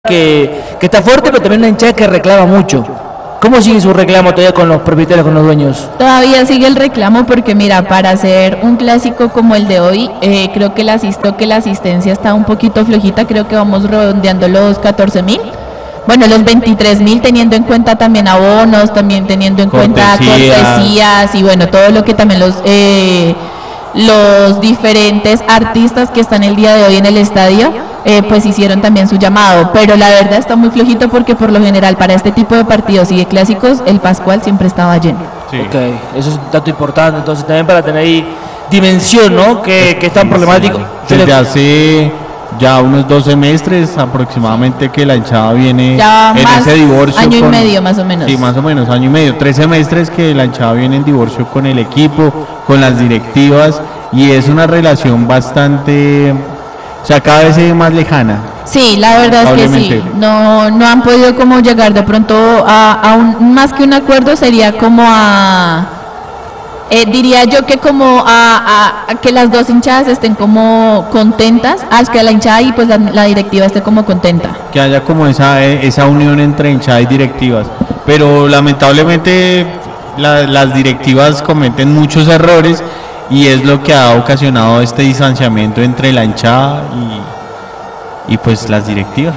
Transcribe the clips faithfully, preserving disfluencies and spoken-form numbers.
que, que está fuerte, pero también una hinchada que reclama mucho. ¿Cómo sigue su reclamo todavía con los propietarios, con los dueños? Todavía sigue el reclamo porque mira, para hacer un clásico como el de hoy, eh, creo que la, asisto, que la asistencia está un poquito flojita, creo que vamos redondeando los catorce mil. Bueno, los veintitrés mil teniendo en cuenta también abonos, también teniendo en Cortesía. cuenta cortesías y bueno, todo lo que también los... Eh, los diferentes artistas que están el día de hoy en el estadio, eh, pues hicieron también su llamado, pero la verdad está muy flojito porque por lo general para este tipo de partidos y de clásicos el Pascual siempre estaba lleno. Sí. Ok, eso es un dato importante, entonces también para tener ahí dimensión, ¿no? Que, que es tan problemático. Desde le... hace ya unos dos semestres aproximadamente que la hinchada viene ya en más ese divorcio. Año con, y medio más o menos. Sí, más o menos, año y medio, tres semestres que la hinchada viene en divorcio con el equipo, con las directivas, y es una relación bastante, o sea, cada vez se ve más lejana. Sí, la verdad es que sí, no, no han podido como llegar de pronto a, a un, más que un acuerdo sería como a... Eh, diría yo que como a, a, a que las dos hinchadas estén como contentas, a que la hinchada y pues la, la directiva esté como contenta. Que haya como esa, esa unión entre hinchada y directivas. Pero lamentablemente la, las directivas cometen muchos errores y es lo que ha ocasionado este distanciamiento entre la hinchada y, y pues las directivas.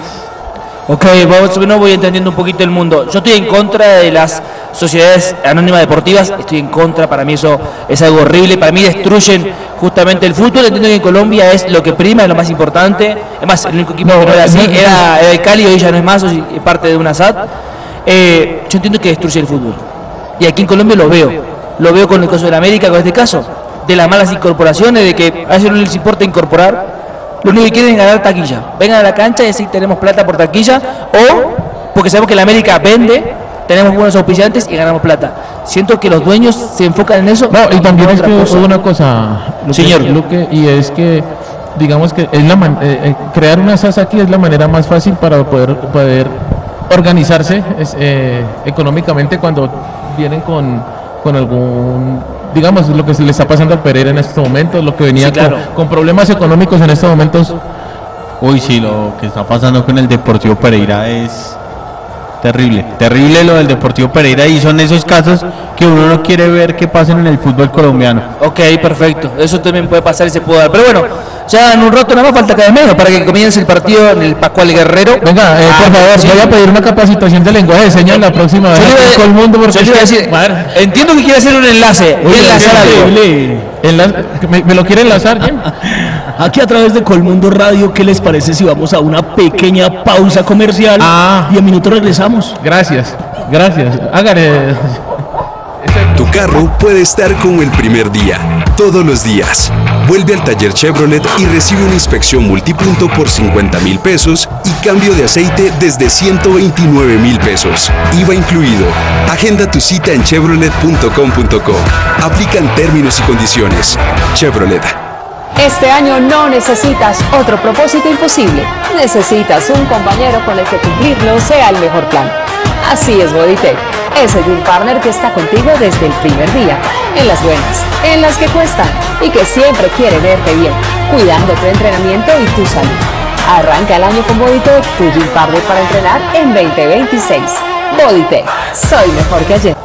Ok, vamos, no voy entendiendo un poquito el mundo. Yo estoy en contra de las sociedades anónimas deportivas, estoy en contra, para mí eso es algo horrible, para mí destruyen justamente el fútbol. Entiendo que en Colombia es lo que prima, es lo más importante. Además, el único equipo no, que no era así era, era el Cali, hoy ya no es más, hoy es parte de una S A T. Eh, yo entiendo que destruye el fútbol. Y aquí en Colombia lo veo. Lo veo con el caso de la América, con este caso, de las malas incorporaciones, de que a ellos no les importa incorporar. Lo único que quieren es ganar taquilla. Vengan a la cancha y decir tenemos plata por taquilla, o porque sabemos que la América vende, tenemos buenos auspiciantes y ganamos plata. Siento que los dueños se enfocan en eso. No, y también es que cosa. una cosa, Luque, señor, Luque, y es que digamos que es la man, eh, crear una S A S aquí es la manera más fácil para poder poder organizarse es, eh, económicamente cuando vienen con, con algún, digamos, lo que se le está pasando al Pereira en estos momentos, lo que venía sí, claro. con, con problemas económicos en estos momentos. Uy, sí, lo que está pasando con el Deportivo Pereira es terrible, terrible lo del Deportivo Pereira, y son esos casos que uno no quiere ver que pasen en el fútbol colombiano. Ok, perfecto, eso también puede pasar y se puede dar, pero bueno, ya en un rato nada más falta cada menos para que comience el partido en el Pascual Guerrero. Venga, eh, ah, por favor, sí. voy a pedir una capacitación de lenguaje de señas la próxima vez en todo el mundo, porque yo es que, decir, entiendo que quiere hacer un enlace, Uy, enlazar algo. Enla ¿Me, ¿Me lo quiere enlazar, Jim? Aquí a través de Colmundo Radio, ¿qué les parece si vamos a una pequeña pausa comercial ah, y en minutos regresamos? Gracias, gracias. Hágale. Tu carro puede estar como el primer día, todos los días. Vuelve al taller Chevrolet y recibe una inspección multipunto por cincuenta mil pesos y cambio de aceite desde ciento veintinueve mil pesos. I V A incluido. Agenda tu cita en chevrolet punto com punto co. Aplican términos y condiciones. Chevrolet. Este año no necesitas otro propósito imposible. Necesitas un compañero con el que cumplirlo sea el mejor plan. Así es Bodytech, ese Gym Partner que está contigo desde el primer día, en las buenas, en las que cuestan y que siempre quiere verte bien, cuidando tu entrenamiento y tu salud. Arranca el año con Bodytech, tu Gym Partner para entrenar en veinte veintiséis. Bodytech, soy mejor que ayer.